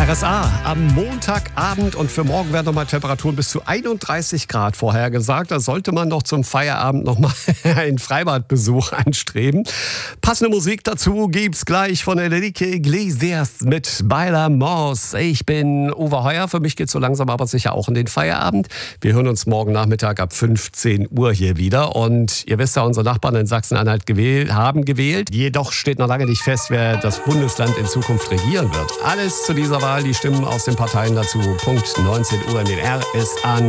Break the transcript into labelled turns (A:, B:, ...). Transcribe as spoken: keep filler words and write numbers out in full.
A: S A am Montagabend und für morgen werden nochmal Temperaturen bis zu einunddreißig Grad vorhergesagt. Da sollte man doch zum Feierabend nochmal einen Freibadbesuch anstreben. Passende Musik dazu gibt's gleich von Enrique Iglesias mit Bailamos. Ich bin Uwe Heuer, für mich geht's so langsam aber sicher auch in den Feierabend. Wir hören uns morgen Nachmittag ab fünfzehn Uhr hier wieder und ihr wisst ja, unsere Nachbarn in Sachsen-Anhalt gewählt, haben gewählt. Jedoch steht noch lange nicht fest, wer das Bundesland in Zukunft regieren wird. Alles zu dieser Wahl, die Stimmen aus den Parteien dazu. Punkt neunzehn Uhr in den R S A